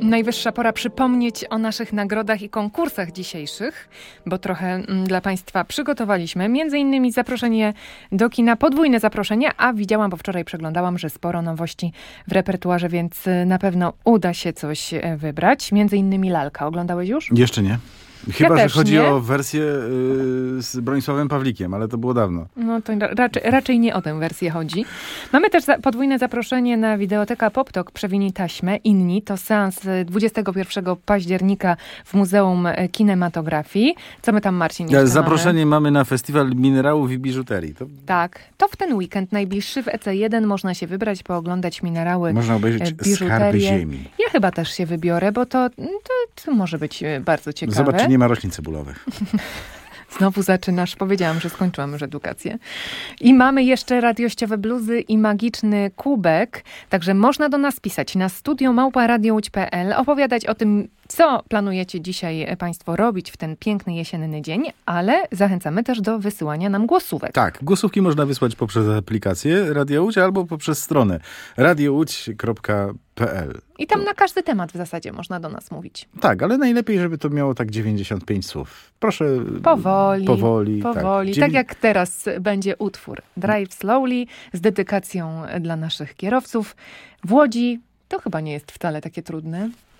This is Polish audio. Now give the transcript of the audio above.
Najwyższa pora przypomnieć o naszych nagrodach i konkursach dzisiejszych, bo trochę dla Państwa przygotowaliśmy. Między innymi zaproszenie do kina, podwójne zaproszenie, a widziałam, bo wczoraj przeglądałam, że sporo nowości w repertuarze, więc na pewno uda się coś wybrać. Między innymi Lalka. Oglądałeś już? Jeszcze nie. Chyba, że chodzi nie. o wersję z Bronisławem Pawlikiem, ale to było dawno. No to raczej nie o tę wersję chodzi. Mamy też podwójne zaproszenie na Wideoteka PopTok Przewinij taśmę. Inni to seans 21 października w Muzeum Kinematografii. Co my tam, Marcin, jeszcze Zaproszenie mamy? mamy na Festiwal Minerałów i Biżuterii. Tak, to w ten weekend najbliższy w EC1 można się wybrać, pooglądać minerały, można obejrzeć biżuterię. Skarby ziemi. Ja chyba też się wybiorę, bo to może być bardzo ciekawe. Zobacz, czy nie ma roślin cebulowych. Znowu zaczynasz. Powiedziałam, że skończyłam już edukację. I mamy jeszcze radiościowe bluzy i magiczny kubek. Także można do nas pisać na studio@radiołódź.pl, opowiadać o tym, co planujecie dzisiaj Państwo robić w ten piękny jesienny dzień, ale zachęcamy też do wysyłania nam głosówek. Tak, głosówki można wysłać poprzez aplikację Radio Łódź albo poprzez stronę radiołódź.pl. I tam na każdy temat w zasadzie można do nas mówić. Tak, ale najlepiej, żeby to miało tak 95 słów. Proszę Powoli. Tak, Tak jak teraz będzie utwór Drive Slowly z dedykacją dla naszych kierowców. W Łodzi to chyba nie jest wcale takie trudne.